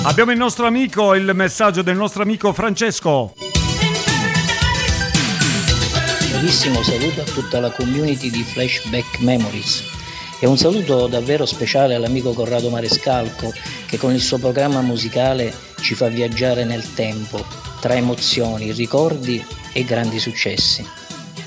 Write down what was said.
Abbiamo il messaggio del nostro amico Francesco. Bravissimo saluto a tutta la community di Flashback Memories e un saluto davvero speciale all'amico Corrado Marescalco che con il suo programma musicale ci fa viaggiare nel tempo tra emozioni, ricordi e grandi successi.